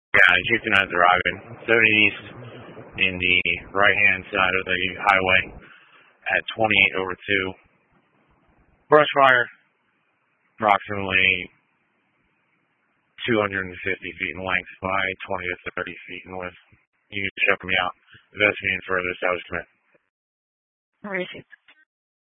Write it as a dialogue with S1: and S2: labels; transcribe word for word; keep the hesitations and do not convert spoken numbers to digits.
S1: Yeah, Houston has arriving. seventy east in the right-hand side of the highway at twenty-eight over two. Brush fire, approximately two hundred fifty feet in length by twenty to thirty feet in width. You can check me out. Investigate further establishment.
S2: Received.